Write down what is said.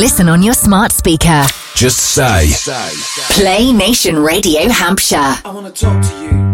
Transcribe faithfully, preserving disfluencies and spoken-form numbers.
Listen on your smart speaker. Just say, Play Nation Radio Hampshire. I want to talk to you.